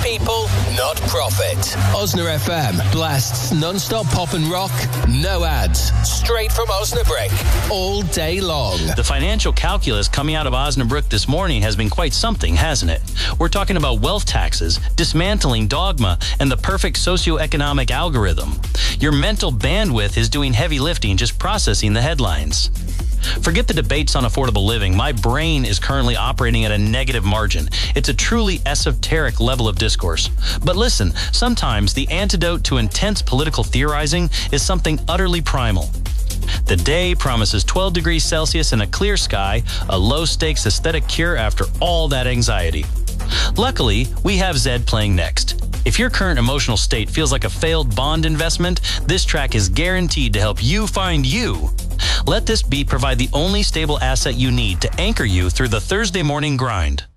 people, not profit. Osna FM blasts non-stop pop and rock, no ads, straight from Osnabrück, all day long. The financial calculus coming out of Osnabrück this morning has been quite something, hasn't it? We're talking about wealth taxes, dismantling dogma, and the perfect socioeconomic algorithm. Your mental bandwidth is doing heavy lifting just processing the headlines. Forget the debates on affordable living. My brain is currently operating at a negative margin. It's a truly esoteric level of discourse. But listen, sometimes the antidote to intense political theorizing is something utterly primal. The day promises 12 degrees Celsius and a clear sky, a low-stakes aesthetic cure after all that anxiety. Luckily, we have Zed playing next. If your current emotional state feels like a failed bond investment, this track is guaranteed to help you find you. Let this beat provide the only stable asset you need to anchor you through the Thursday morning grind.